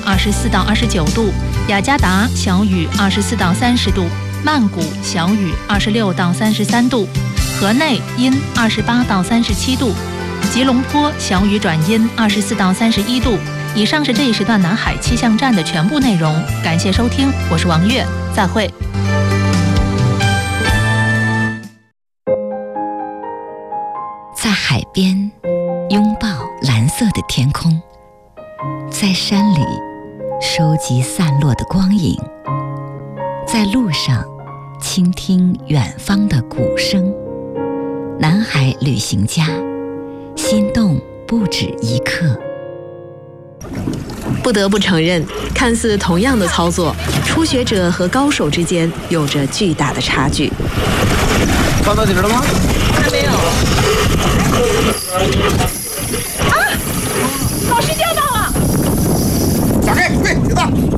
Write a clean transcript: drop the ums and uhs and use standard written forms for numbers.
24到29度，雅加达小雨24到30度，曼谷小雨26到33度，河内阴28到37度，吉隆坡小雨转阴24到31度。以上是这一时段南海气象站的全部内容，感谢收听，我是王悦，再会。 在海边拥抱蓝色的天空，在山里收集散落的光影，在路上倾听远方的鼓声。南海旅行家，心动不止一刻。 不得不承认，看似同样的操作，初学者和高手之间有着巨大的差距。 放到底了吗？ 还没有。 啊！老师钓到了！ 撒开，快，铁蛋！